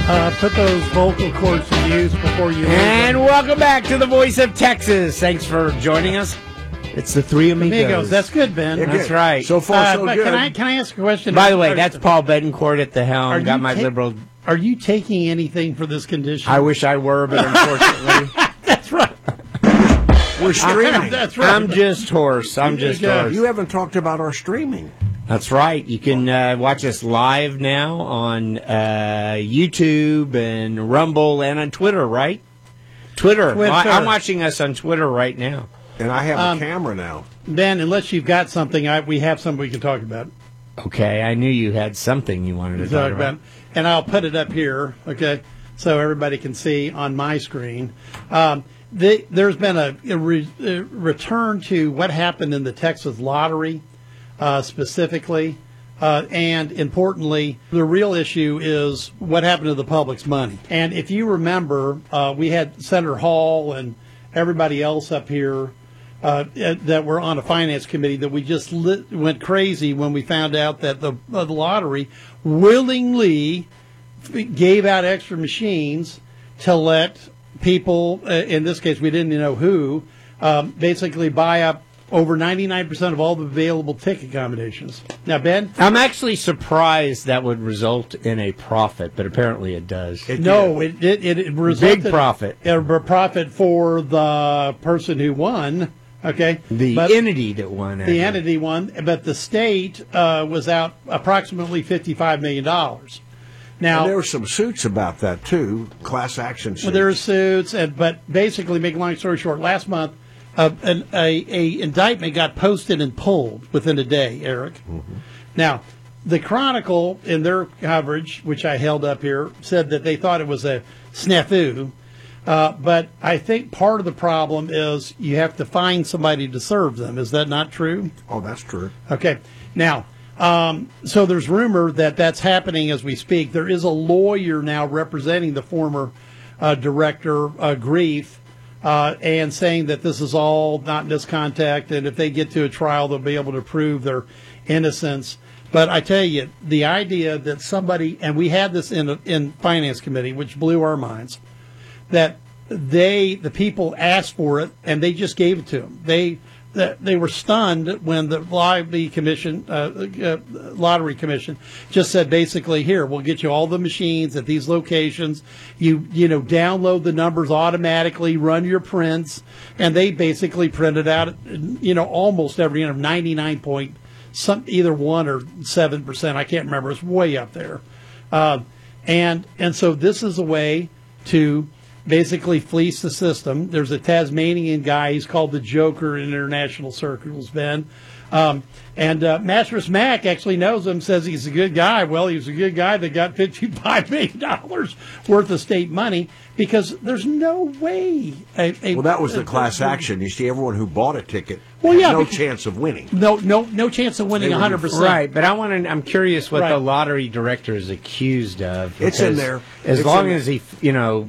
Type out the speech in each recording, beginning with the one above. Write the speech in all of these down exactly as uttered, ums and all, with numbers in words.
Uh, put those vocal cords to use before you... And welcome back to the Voice of Texas. Thanks for joining us. It's the Three Amigos. Amigos. That's good, Ben. Yeah, that's good. Right. So far, uh, so but good. Can I, can I ask a question? By the way, are, that's Paul Betancourt at the helm. Got my ta- liberal... Are you taking anything for this condition? I wish I were, but unfortunately... That's right. We're streaming. That's right. I'm just hoarse. I'm just Yeah. hoarse. You haven't talked about our streaming. That's right. You can uh, watch us live now on uh, YouTube and Rumble and on Twitter, right? Twitter. Twitter. I, I'm watching us on Twitter right now. And I have Um, a camera now. Ben, unless you've got something, I, we have something we can talk about. Okay, I knew you had something you wanted to talk, talk about. about. And I'll put it up here, okay, so everybody can see on my screen. Um, the, there's been a, a, re, a return to what happened in the Texas lottery, uh, specifically. Uh, and importantly, the real issue is what happened to the public's money. And if you remember, uh, we had Senator Hall and everybody else up here uh, that were on a finance committee that we just lit, went crazy when we found out that the, uh, the lottery willingly gave out extra machines to let people, uh, in this case we didn't know who, um, basically buy up over ninety-nine percent of all the available ticket combinations. Now, Ben? I'm actually surprised that would result in a profit, but apparently it does. It No, it it, it, it resulted Big profit. A profit for the person who won. Okay, The but entity that won. the actually. entity won, but the state uh, was out approximately fifty-five million dollars. Now And there were some suits about that, too, class action suits. well, there are suits, and but basically, make a long story short, last month uh, an, a, a indictment got posted and pulled within a day. Eric. Mm-hmm. Now, the Chronicle, in their coverage, which I held up here, said that they thought it was a snafu. Uh, but I think part of the problem is you have to find somebody to serve them. Is that not true? Oh, that's true. Okay. Now, um, so there's rumor that that's happening as we speak. There is a lawyer now representing the former uh, director, uh, Grief, uh, and saying that this is all not misconduct, and if they get to a trial, they'll be able to prove their innocence. But I tell you, the idea that somebody, and we had this in in finance committee, which blew our minds, that they, the people asked for it, and they just gave it to them. They they were stunned when the lottery commission, uh, uh, lottery commission, just said basically, here, we'll get you all the machines at these locations. You you know, download the numbers automatically, run your prints, and they basically printed out, you know, almost every, you know, ninety-nine point some, either one or seven percent. I can't remember. It's way up there, uh, and and so this is a way to basically fleece the system. There's a Tasmanian guy. He's called the Joker in international circles, Ben. Um, and uh, Mattress Mac actually knows him, says he's a good guy. Well, he's a good guy that got fifty-five million dollars worth of state money because there's no way. A, a, Well, that was a, the class a, action. You see, everyone who bought a ticket Well, had yeah, no because- chance of winning. No, no, no chance of winning They were one hundred percent. Right, but I want to. I'm curious what Right. the lottery director is accused of. It's in because there. As It's long in as he, you know,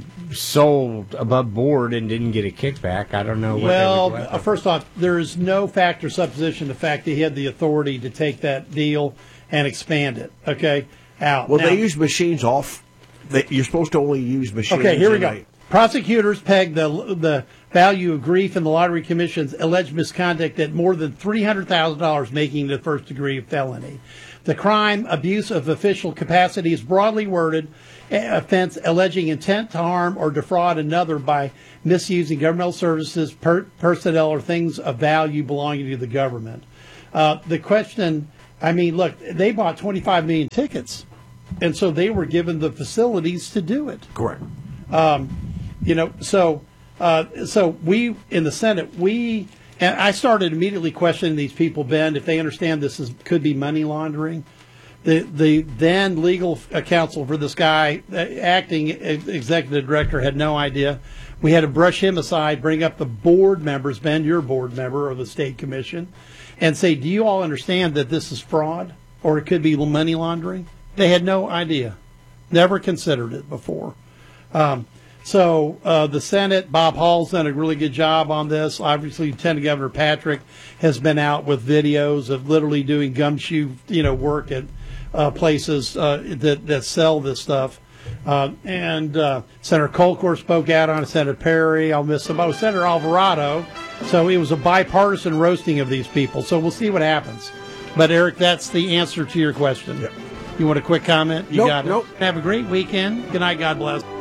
sold above board and didn't get a kickback, I don't know. What Well, they would go uh, after. first off, there is no fact or supposition the fact that he had the authority to take that deal and expand it. Okay, out. Well, Now- they use machines off. They, you're supposed to only use machines. Okay, here we in go. a- Prosecutors pegged the the value of Grief in the Lottery Commission's alleged misconduct at more than three hundred thousand dollars, making it a first degree felony. The crime, abuse of official capacity, is broadly worded offense alleging intent to harm or defraud another by misusing governmental services, per, personnel, or things of value belonging to the government. Uh, the question, I mean, look, they bought twenty-five million tickets, and so they were given the facilities to do it. Correct. Um, you know, so uh, so we in the Senate, we and I started immediately questioning these people, Ben, if they understand this is could be money laundering. The the then legal counsel for this guy, uh, acting executive director, had no idea. We had to brush him aside, bring up the board members, Ben, your board member of the state commission, and say, do you all understand that this is fraud or it could be money laundering? They had no idea, never considered it before. Um, so uh, the Senate, Bob Hall's done a really good job on this. Obviously, Lieutenant Governor Patrick has been out with videos of literally doing gumshoe, you know, work at uh, places uh, that that sell this stuff. Uh, and uh, Senator Colcor spoke out on it, Senator Perry, I'll miss some, oh, Senator Alvarado. So it was a bipartisan roasting of these people. So we'll see what happens. But, Eric, that's the answer to your question. Yep. You want a quick comment? You Nope, got it. nope. Have a great weekend. Good night. God bless.